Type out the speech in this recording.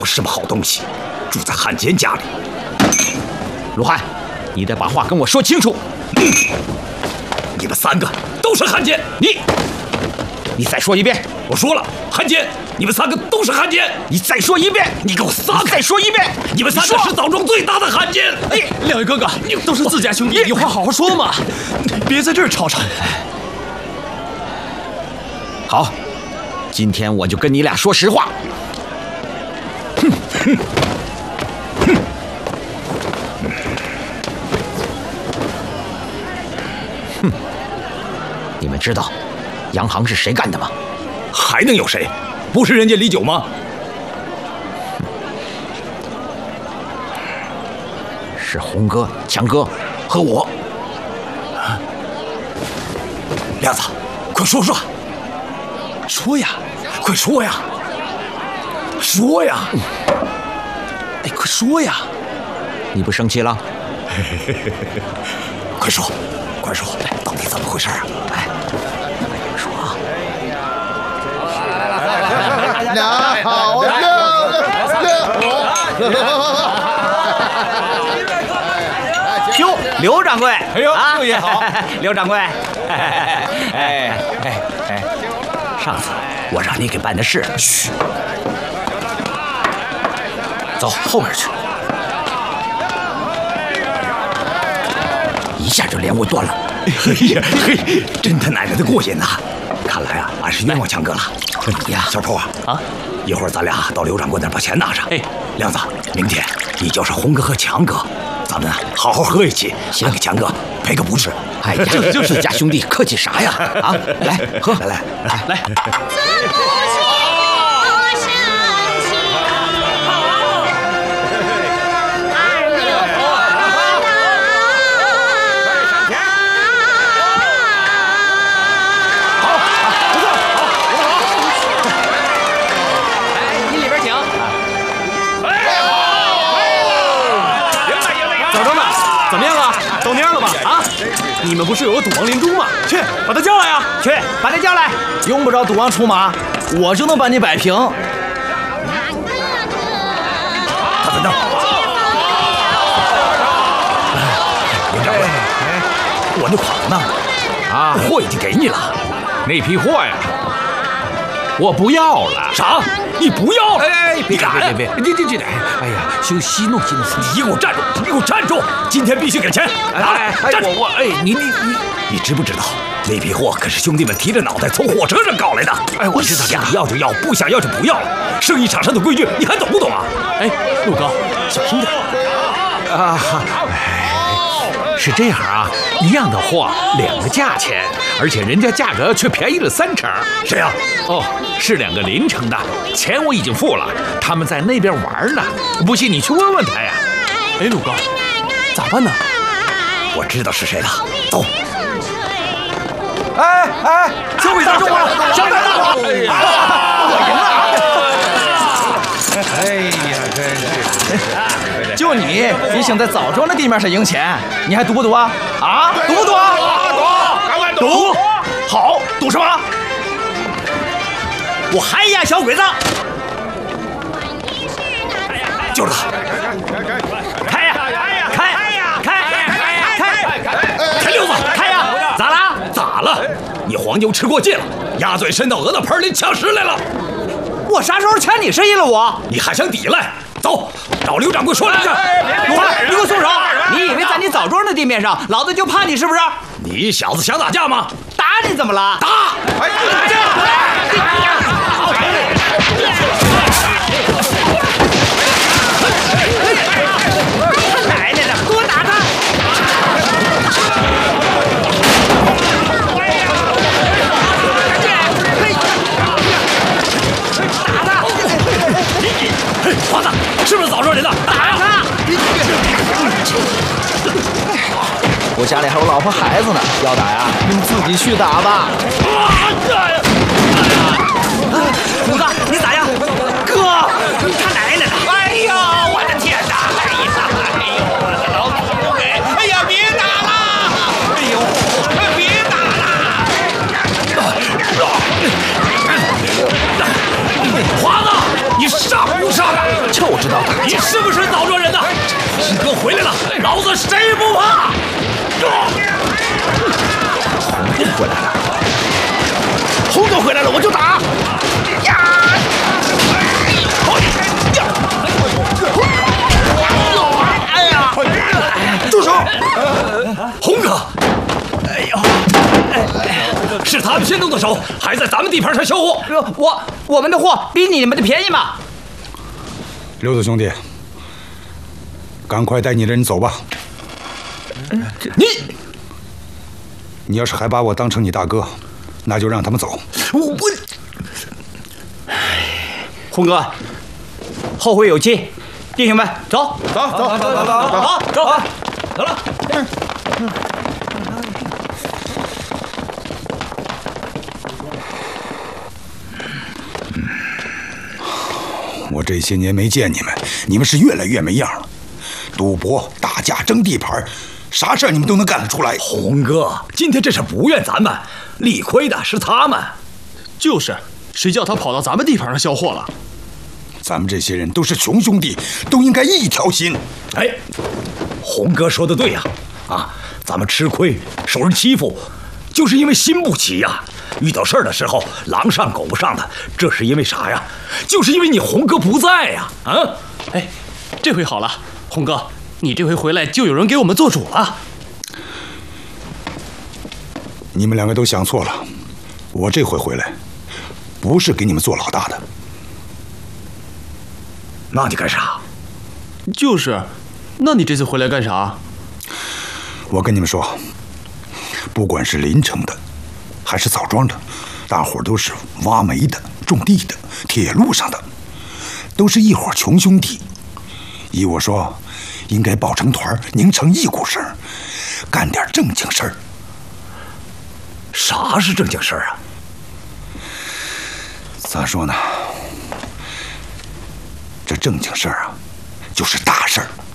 不是什么好东西，住在汉奸家里。 鲁汉，你得把话跟我说清楚。 你们3个都是汉奸！ 你再说一遍！ 我说了，汉奸！你们3个都是汉奸！ 你再说一遍！ 你给我撒开！ 再说一遍！ 你们3个是枣庄最大的汉奸！ 哎，两位哥哥，都是自家兄弟，有话好好说嘛，别在这儿吵吵。 好，今天我就跟你俩说实话。你们知道洋行是谁干的吗？ 还能有谁？不是人家李九吗？ 是红哥、强哥和我。 亮子，快说说！ 说呀， 快说呀！说呀！ 哎，快说呀！ 你不生气了？ 快说，快说，到底怎么回事啊？哎，说啊！ 娘好哟，刘掌柜， 哎呦，六爷好， 刘掌柜，上次我让你给办的事，嘘，走后面去，一下就连我断了。 哎呀嘿，真他奶奶的过瘾呐！看来啊，俺是冤枉强哥了。 你呀， 小臭啊，一会儿咱俩到刘掌柜那儿把钱拿上。 哎， 亮子，明天你叫上红哥和强哥，咱们好好喝一起，先给强哥赔个不是。 哎呀，就是自家兄弟，客气啥呀？啊，来喝，来。 怎么样了？到蔫了吧？啊！你们不是有个赌王连珠吗？去，把他叫来呀！ 去，把他叫来。 用不着赌王出马，我就能把你摆平。 他在那儿。林掌柜，我那款呢？ 啊， 货已经给你了。 那批货呀，我不要了。 啥？你不要了？ 哎，别！ 这！ 哎呀，息怒！ 你给我站住！你给我站住！今天必须给钱！站住！你知不知道那批货可是兄弟们提着脑袋从火车上搞来的？ 哎，我知道， 想要就要，不想要就不要了。生意场上的规矩，你还懂不懂啊？ 哎，陆哥，小心点啊！是这样啊，一样的货2个价钱，而且人家价格却便宜了3成。 谁呀？ 哦，是2个邻城的，钱我已经付了，他们在那边玩呢。不信你去问问他呀。 哎，陆哥，咋办呢？ 我知道是谁了，走。 哎，小鬼子中了，小鬼子！我赢了！ 哎呀，真是。 就你想在枣庄的地面上赢钱，你还赌不赌啊？啊，赌不赌啊？赌！好，赌什么？ 我还压小鬼子！ 就是他！ 开呀！ 开溜子！ 开呀！咋啦？ 咋了？你黄牛吃过界了，鸭嘴伸到鹅脑盆里抢食来了。 我啥时候抢你生意了？ 你还想抵赖？走，找刘掌柜说两句。 鲁汉，你给我松手！你以为在你枣庄的地面上，老子就怕你是不是？ 你小子想打架吗？ 打你怎么了？ 打！ 奶奶的，给我打他！ 华子，是不是枣庄人的？打呀！ 我家里还有老婆孩子呢，要打呀，你们自己去打吧。 虎子，你咋样？哥，你他奶奶的！ 哎呀，我的天哪！哎呦，我的老祖宗哎！哎呀，别打了！哎呦，别打了！华子，你上不上啊？抢就知道打你架。 是不是枣庄人呐？师哥回来了，老子谁不怕？ 回来了，红哥回来了，我就打！住手！ 红哥，哎呦，是他们先动的手，还在咱们地盘上销货。 我们的货比你们的便宜吗？ 刘子兄弟，赶快带你的人走吧。你要是还把我当成你大哥，那就让他们走。 红哥，后会有期，弟兄们，走走了。 我这些年没见你们，你们是越来越没样了。赌博、打架、争地盘，啥事儿你们都能干得出来。 红哥，今天这是不怨咱们，理亏的是他们。 就是，谁叫他跑到咱们地盘上销货了？ 咱们这些人都是穷兄弟，都应该一条心。 哎，红哥说的对呀，咱们吃亏受人欺负，就是因为心不齐呀。遇到事儿的时候，狼上狗不上的，这是因为啥呀？就是因为你红哥不在呀！ 哎，这回好了，红哥，你这回回来就有人给我们做主了。 你们两个都想错了，我这回回来，不是给你们做老大的。 那你干啥？ 就是，那你这次回来干啥？ 我跟你们说，不管是临城的，还是枣庄的，大伙都是挖煤的、种地的、铁路上的，都是一伙穷兄弟。依我说，应该抱成团，拧成一股绳，干点正经事儿。 啥是正经事儿啊？ 咋说呢？这正经事儿啊，就是大事儿。